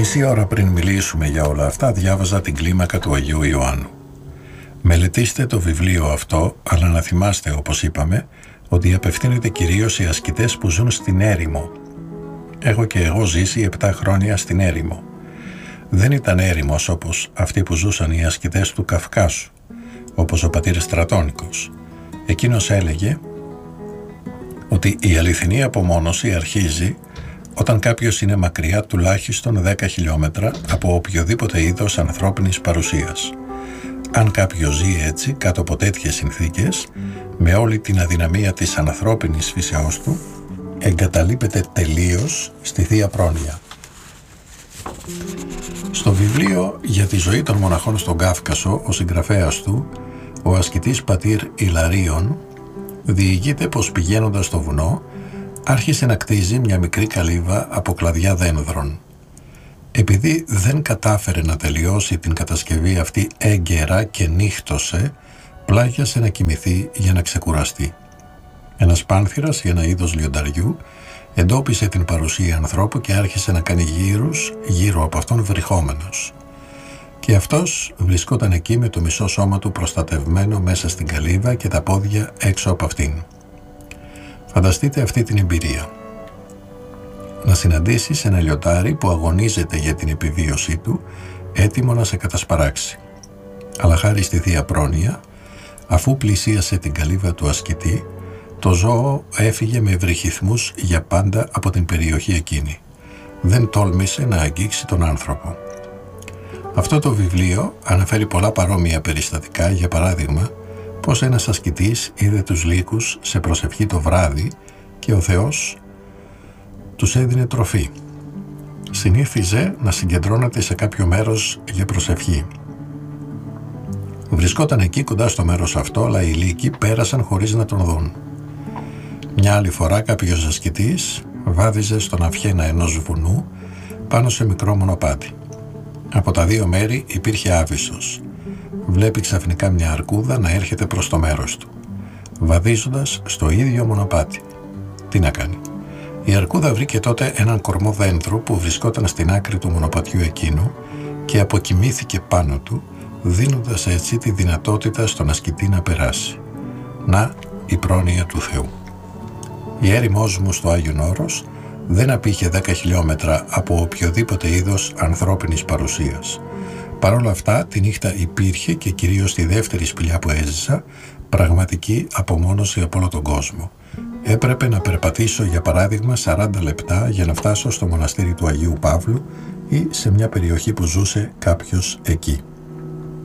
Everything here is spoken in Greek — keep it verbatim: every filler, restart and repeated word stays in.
Μισή ώρα πριν μιλήσουμε για όλα αυτά, διάβαζα την κλίμακα του Αγίου Ιωάννου. Μελετήστε το βιβλίο αυτό, αλλά να θυμάστε, όπως είπαμε, ότι απευθύνεται κυρίως σε ασκητές που ζουν στην έρημο. Έχω και εγώ ζήσει επτά χρόνια στην έρημο. Δεν ήταν έρημος όπως αυτοί που ζούσαν οι ασκητές του Καυκάσου, όπως ο πατήρ Στρατόνικος. Εκείνος έλεγε ότι η αληθινή απομόνωση αρχίζει όταν κάποιος είναι μακριά τουλάχιστον δέκα χιλιόμετρα από οποιοδήποτε είδος ανθρώπινης παρουσίας. Αν κάποιος ζει έτσι, κάτω από τέτοιες συνθήκες, με όλη την αδυναμία της ανθρώπινης φύσεώς του, εγκαταλείπεται τελείως στη Θεία Πρόνοια. Στο βιβλίο για τη ζωή των μοναχών στον Κάφκασο, ο συγγραφέας του, ο ασκητής πατήρ Ιλαρίων, διηγείται πως πηγαίνοντας στο βουνό, άρχισε να κτίζει μια μικρή καλύβα από κλαδιά δένδρων. Επειδή δεν κατάφερε να τελειώσει την κατασκευή αυτή έγκαιρα και νύχτωσε, πλάγιασε να κοιμηθεί για να ξεκουραστεί. Ένας πάνθυρας ή ένα είδος λιονταριού εντόπισε την παρουσία ανθρώπου και άρχισε να κάνει γύρους γύρω από αυτόν βρυχόμενος. Και αυτός βρισκόταν εκεί με το μισό σώμα του προστατευμένο μέσα στην καλύβα και τα πόδια έξω από αυτήν. Φανταστείτε αυτή την εμπειρία. Να συναντήσεις ένα λιοντάρι που αγωνίζεται για την επιβίωσή του, έτοιμο να σε κατασπαράξει. Αλλά χάρη στη Θεία Πρόνοια, αφού πλησίασε την καλύβα του ασκητή, το ζώο έφυγε με ευρυχηθμούς για πάντα από την περιοχή εκείνη. Δεν τόλμησε να αγγίξει τον άνθρωπο. Αυτό το βιβλίο αναφέρει πολλά παρόμοια περιστατικά, για παράδειγμα, πως ένας ασκητής είδε τους λύκους σε προσευχή το βράδυ και ο Θεός τους έδινε τροφή. Συνήθιζε να συγκεντρώνεται σε κάποιο μέρος για προσευχή. Βρισκόταν εκεί κοντά στο μέρος αυτό, αλλά οι λύκοι πέρασαν χωρίς να τον δουν. Μια άλλη φορά κάποιος ασκητής βάδιζε στον αυχένα ενός βουνού πάνω σε μικρό μονοπάτι. Από τα δύο μέρη υπήρχε άβυσσος. Βλέπει ξαφνικά μια αρκούδα να έρχεται προς το μέρος του, βαδίζοντας στο ίδιο μονοπάτι. Τι να κάνει. Η αρκούδα βρήκε τότε έναν κορμό δέντρου που βρισκόταν στην άκρη του μονοπατιού εκείνου και αποκοιμήθηκε πάνω του, δίνοντας έτσι τη δυνατότητα στον ασκητή να περάσει. Να, η πρόνοια του Θεού. Η έρημός μου στο Άγιον Όρος δεν απήχε δέκα χιλιόμετρα από οποιοδήποτε είδος ανθρώπινης παρουσίας. Παρ' όλα αυτά, τη νύχτα υπήρχε και κυρίως στη δεύτερη σπηλιά που έζησα, πραγματική απομόνωση από όλο τον κόσμο. Έπρεπε να περπατήσω, για παράδειγμα, σαράντα λεπτά για να φτάσω στο μοναστήρι του Αγίου Παύλου ή σε μια περιοχή που ζούσε κάποιος εκεί.